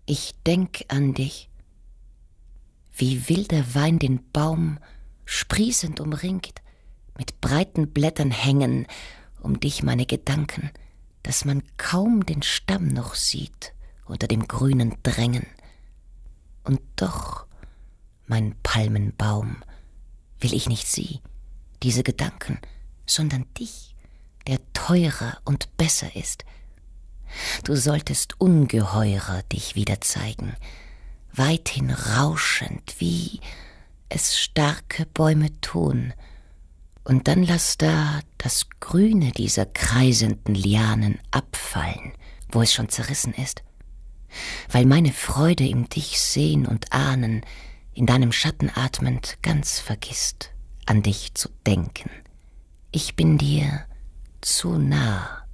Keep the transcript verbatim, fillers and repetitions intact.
Ich denk an dich, wie wilder Wein den Baum sprießend umringt, mit breiten Blättern hängen um dich meine Gedanken, dass man kaum den Stamm noch sieht unter dem grünen Drängen. Und doch, mein Palmenbaum, will ich nicht sie, diese Gedanken, sondern dich, der teurer und besser ist. Du solltest ungeheurer dich wieder zeigen, weithin rauschend, wie es starke Bäume tun, und dann lass da das Grüne dieser kreisenden Lianen abfallen, wo es schon zerrissen ist, weil meine Freude im dich sehen und ahnen, in deinem Schatten atmend ganz vergisst, an dich zu denken. Ich bin dir zu nah.